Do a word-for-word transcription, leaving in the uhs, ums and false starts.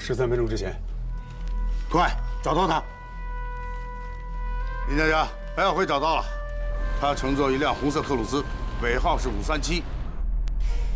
十三分钟之前。 快找到他！林佳佳，白小辉找到了，他乘坐一辆红色克鲁兹，尾号是五三七，